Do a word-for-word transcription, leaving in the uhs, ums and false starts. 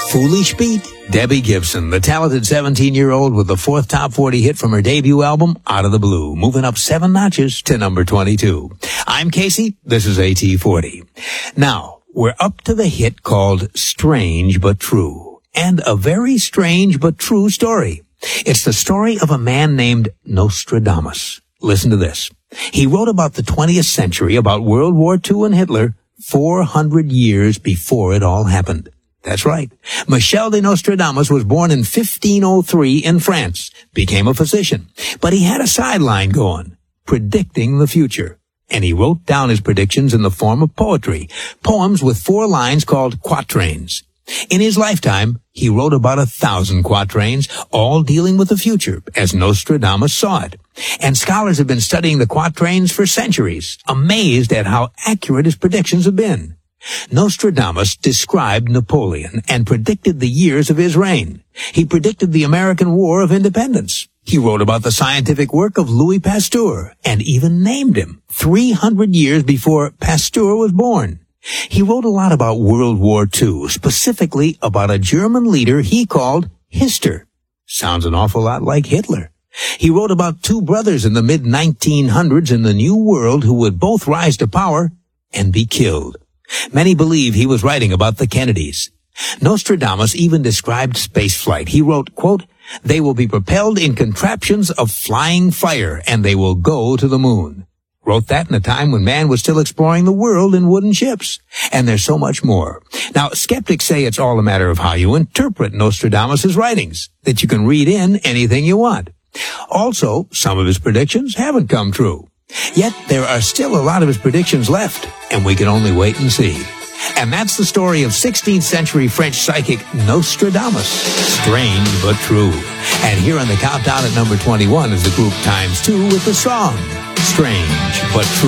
Foolish Beat. Debbie Gibson, the talented seventeen-year-old with the fourth top forty hit from her debut album, Out of the Blue, moving up seven notches to number twenty-two. I'm Casey. This is A T forty. Now, we're up to the hit called Strange But True, and a very strange but true story. It's the story of a man named Nostradamus. Listen to this. He wrote about the twentieth century, about World War Two and Hitler, four hundred years before it all happened. That's right. Michel de Nostradamus was born in fifteen oh three in France, became a physician, but he had a sideline going, predicting the future. And he wrote down his predictions in the form of poetry, poems with four lines called quatrains. In his lifetime, he wrote about a thousand quatrains, all dealing with the future, as Nostradamus saw it. And scholars have been studying the quatrains for centuries, amazed at how accurate his predictions have been. Nostradamus described Napoleon and predicted the years of his reign. He predicted the American War of Independence. He wrote about the scientific work of Louis Pasteur and even named him three hundred years before Pasteur was born. He wrote a lot about World War Two, specifically about a German leader he called Hister. Sounds an awful lot like Hitler. He wrote about two brothers in the mid nineteen hundreds in the New World who would both rise to power and be killed. Many believe he was writing about the Kennedys. Nostradamus even described spaceflight. He wrote, quote, "They will be propelled in contraptions of flying fire, and they will go to the moon." Wrote that in a time when man was still exploring the world in wooden ships. And there's so much more. Now, skeptics say it's all a matter of how you interpret Nostradamus' writings, that you can read in anything you want. Also, some of his predictions haven't come true. Yet, there are still a lot of his predictions left, and we can only wait and see. And that's the story of sixteenth century French psychic Nostradamus. Strange but true. And here on the countdown at number twenty-one is the group Times Two with the song Strange But True.